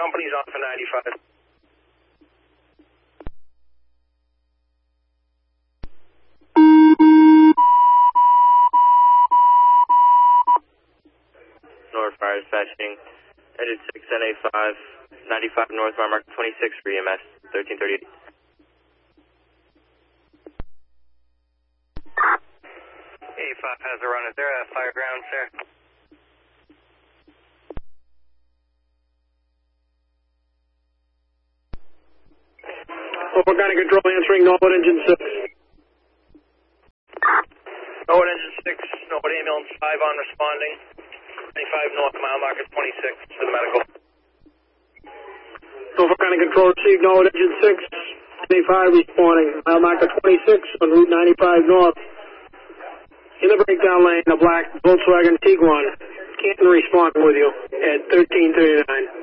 company's on for 95. North Fire dispatching. Engine 6, NA5, 95 North Fire, mark 26 for EMS, 1338. A5 has a run. Is there a fire ground, sir? What kind of control answering Norwood engine 6? Norwood engine 6, Norwood ambulance 5 on responding. 25 north, mile marker 26 to the medical. What kind of control received Norwood engine 6? A5 responding. Mile marker 26 on Route 95 north. In the breakdown lane, a black Volkswagen Tiguan. Canton responding with you at 1339.